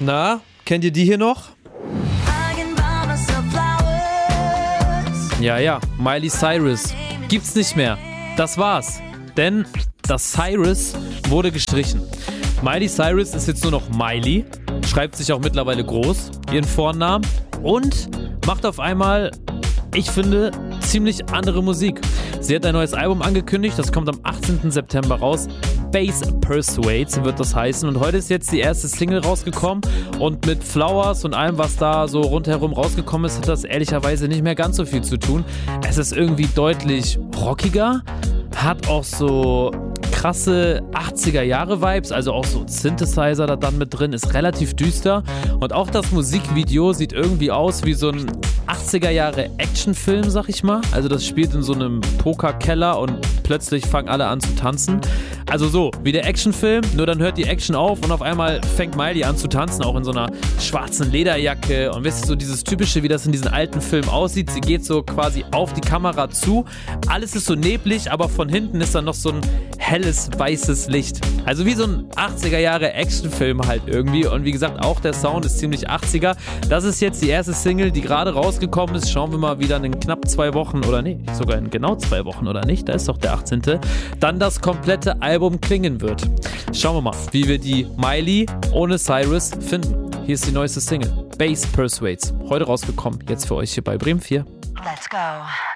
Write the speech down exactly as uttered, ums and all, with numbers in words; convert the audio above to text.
Na, kennt ihr die hier noch? Ja, ja, Miley Cyrus. Gibt's nicht mehr. Das war's. Denn das Cyrus wurde gestrichen. Miley Cyrus ist jetzt nur noch Miley, schreibt sich auch mittlerweile groß, ihren Vornamen, und macht auf einmal, ich finde, ziemlich andere Musik. Sie hat ein neues Album angekündigt, das kommt am achtzehnten September raus. Bass Persuades wird das heißen, und heute ist jetzt die erste Single rausgekommen, und mit Flowers und allem, was da so rundherum rausgekommen ist, hat das ehrlicherweise nicht mehr ganz so viel zu tun. Es ist irgendwie deutlich rockiger, hat auch so krasse achtziger-Jahre-Vibes, also auch so Synthesizer da dann mit drin, ist relativ düster, und auch das Musikvideo sieht irgendwie aus wie so ein achtziger-Jahre-Actionfilm, sag ich mal. Also das spielt in so einem Pokerkeller und plötzlich fangen alle an zu tanzen. Also so, wie der Actionfilm, nur dann hört die Action auf und auf einmal fängt Miley an zu tanzen, auch in so einer schwarzen Lederjacke, und wisst ihr, so dieses Typische, wie das in diesen alten Filmen aussieht. Sie geht so quasi auf die Kamera zu, alles ist so neblig, aber von hinten ist dann noch so ein helles, weißes Licht. Also wie so ein achtziger-Jahre-Actionfilm halt irgendwie, und wie gesagt, auch der Sound ist ziemlich achtziger. Das ist jetzt die erste Single, die gerade rausgekommen ist. Schauen wir mal, wie dann in knapp zwei Wochen, oder nee, sogar in genau zwei Wochen, oder nicht, da ist doch der achtzehnte dann das komplette Album klingen wird. Schauen wir mal, wie wir die Miley ohne Cyrus finden. Hier ist die neueste Single, Bass Persuades. Heute rausgekommen, jetzt für euch hier bei Bremen vier. Let's go.